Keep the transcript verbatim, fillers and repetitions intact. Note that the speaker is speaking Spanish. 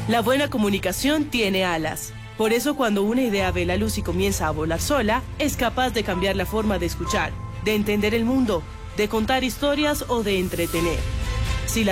La buena comunicación tiene alas. Por eso cuando una idea ve la luz y comienza a volar sola, es capaz de cambiar la forma de escuchar, de entender el mundo, de contar historias o de entretener. Si la